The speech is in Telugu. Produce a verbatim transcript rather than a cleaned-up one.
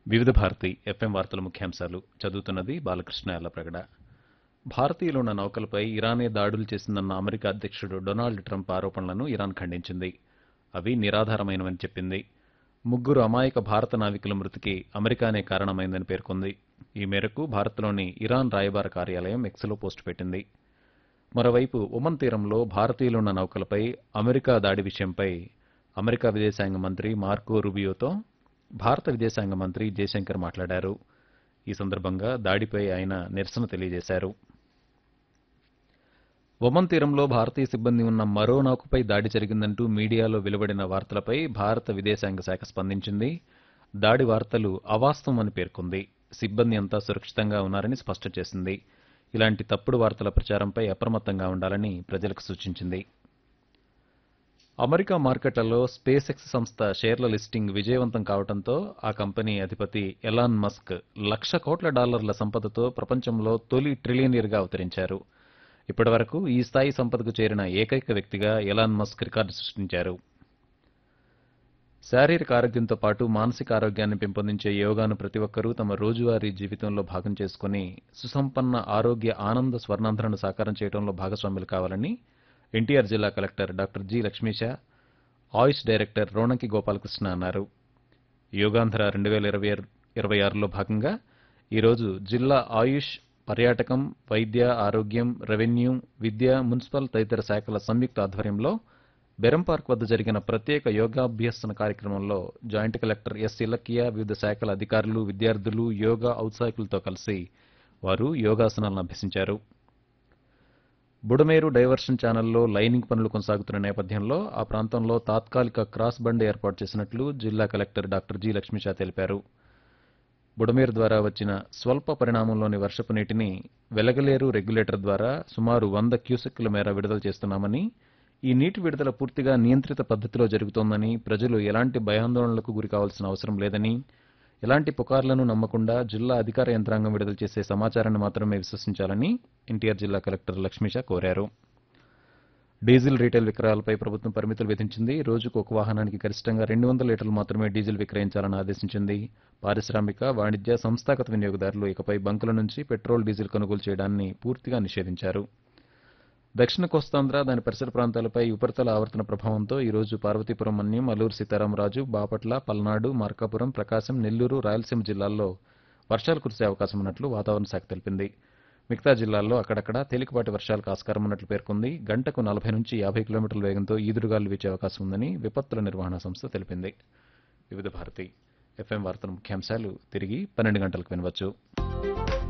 వివిధ భారతి ఎఫ్ఎం వార్తల ముఖ్యాంశాలు చదువుతున్నది బాలకృష్ణ ఎల్లప్రగడ. భారతీయులున్న నౌకలపై ఇరానే దాడులు చేసిందన్న అమెరికా అధ్యక్షుడు డొనాల్డ్ ట్రంప్ ఆరోపణలను ఇరాన్ ఖండించింది. అవి నిరాధారమైనవని చెప్పింది. ముగ్గురు అమాయక భారత నావికుల మృతికి అమెరికానే కారణమైందని పేర్కొంది. ఈ మేరకు భారత్లోని ఇరాన్ రాయబార కార్యాలయం ఎక్స్లో పోస్టు పెట్టింది. మరోవైపు ఒమన్ తీరంలో భారతీయులున్న నౌకలపై అమెరికా దాడి విషయంపై అమెరికా విదేశాంగ మంత్రి మార్కో రూబియోతో భారత విదేశాంగ మంత్రి జయశంకర్ మాట్లాడారు. ఈ సందర్భంగా దాడిపై ఆయన నిరసన తెలియజేశారు. ఒమన్ తీరంలో భారతీయ సిబ్బంది ఉన్న మరో నౌకపై దాడి జరిగిందంటూ మీడియాలో వెలువడిన వార్తలపై భారత విదేశాంగ శాఖ స్పందించింది. దాడి వార్తలు అవాస్తవమని పేర్కొంది. సిబ్బంది అంతా సురక్షితంగా ఉన్నారని స్పష్టం చేసింది. ఇలాంటి తప్పుడు వార్తల ప్రచారంపై అప్రమత్తంగా ఉండాలని ప్రజలకు సూచించింది. అమెరికా మార్కెట్లలో స్పేస్ ఎక్స్ సంస్థ షేర్ల లిస్టింగ్ విజయవంతం కావడంతో ఆ కంపెనీ అధిపతి ఎలాన్ మస్క్ లక్ష కోట్ల డాలర్ల సంపదతో ప్రపంచంలో తొలి ట్రిలియనీర్గా అవతరించారు. ఇప్పటివరకు ఈ స్థాయి సంపదకు చేరిన ఏకైక వ్యక్తిగా ఎలాన్ మస్క్ రికార్డు సృష్టించారు. శారీరక ఆరోగ్యంతో పాటు మానసిక ఆరోగ్యాన్ని పెంపొందించే యోగాను ప్రతి ఒక్కరూ తమ రోజువారీ జీవితంలో భాగం చేసుకుని సుసంపన్న ఆరోగ్య ఆనంద స్వర్ణాంధ్రను సాకారం చేయడంలో భాగస్వాములు కావాలని ఎన్టీఆర్ జిల్లా కలెక్టర్ డాక్టర్ జి లక్ష్మీశ, ఆయుష్ డైరెక్టర్ రోణంకి గోపాలకృష్ణ అన్నారు. యోగాంధ్ర రెండు వేల ఇరవై ఇరవై ఆరులో భాగంగా ఈరోజు జిల్లా ఆయుష్, పర్యాటకం, వైద్య, ఆరోగ్యం, రెవెన్యూ, విద్య, మున్సిపల్ తదితర శాఖల సంయుక్త ఆధ్వర్యంలో బెరం పార్క్ వద్ద జరిగిన ప్రత్యేక యోగాభ్యసన కార్యక్రమంలో జాయింట్ కలెక్టర్ ఎస్ ఇలక్కియ, వివిధ శాఖల అధికారులు, విద్యార్థులు, యోగా ఔత్సాహికులతో కలిసి వారు యోగాసనాలను అభ్యసించారు. బుడమేరు డైవర్షన్ ఛానల్లో లైనింగ్ పనులు కొనసాగుతున్న నేపథ్యంలో ఆ ప్రాంతంలో తాత్కాలిక క్రాస్ బండ్ ఏర్పాటు చేసినట్లు జిల్లా కలెక్టర్ డాక్టర్ జి లక్ష్మీశ తెలిపారు. బుడమేరు ద్వారా వచ్చిన స్వల్ప పరిణామంలోని వర్షపు నీటిని వెలగలేరు రెగ్యులేటర్ ద్వారా సుమారు వంద క్యూసెక్కుల మేర విడుదల చేస్తున్నామని, ఈ నీటి విడుదల పూర్తిగా నియంత్రిత పద్ధతిలో జరుగుతోందని, ప్రజలు ఎలాంటి భయాందోళనలకు గురికావాల్సిన అవసరం లేదని, ఎలాంటి పుకార్లను నమ్మకుండా జిల్లా అధికార యంత్రాంగం విడుదల చేసే సమాచారాన్ని మాత్రమే విశ్వసించాలని ఎన్టీఆర్ జిల్లా కలెక్టర్ లక్ష్మీశ కోరారు. డీజిల్ రీటైల్ విక్రయాలపై ప్రభుత్వం పరిమితులు విధించింది. రోజుకు ఒక వాహనానికి గరిష్టంగా రెండు వందల లీటర్లు మాత్రమే డీజిల్ విక్రయించాలని ఆదేశించింది. పారిశ్రామిక, వాణిజ్య, సంస్థాగత వినియోగదారులు ఇకపై బంకుల నుంచి పెట్రోల్, డీజిల్ కొనుగోలు చేయడాన్ని పూర్తిగా నిషేధించారు. దక్షిణ కోస్తాంధ్ర, దాని పరిసర ప్రాంతాలపై ఉపరితల ఆవర్తన ప్రభావంతో ఈరోజు పార్వతీపురం, మన్యం, అల్లూరు సీతారామరాజు, బాపట్ల, పల్నాడు, మార్కాపురం, ప్రకాశం, నెల్లూరు, రాయలసీమ జిల్లాల్లో వర్షాలు కురిసే అవకాశం ఉన్నట్లు వాతావరణ శాఖ తెలిపింది. మిగతా జిల్లాల్లో అక్కడక్కడ తేలికపాటి వర్షాలకు ఆస్కారం ఉన్నట్లు పేర్కొంది. గంటకు నలభై నుంచి యాభై కిలోమీటర్ల వేగంతో ఈదురుగాలు వీచే అవకాశం ఉందని విపత్తుల నిర్వహణ సంస్థ తెలిపింది. వివిధ భారతి ఎఫ్ఎం వార్తల ముఖ్యాంశాలు తిరిగి పన్నెండు గంటలకు వినవచ్చు.